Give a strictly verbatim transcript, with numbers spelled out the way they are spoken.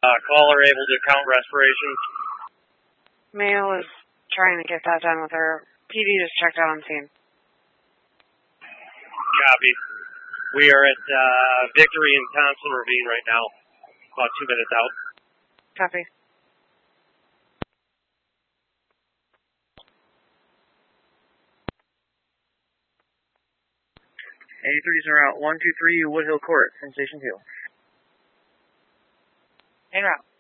Uh, caller able to count respirations? Mail is trying to get that done with her. P D just checked out on scene. Copy. We are at uh, Victory and Thompson Ravine right now. About two minutes out. Copy. eighty-threes are out. one two three Woodhill Court from Station two. En route.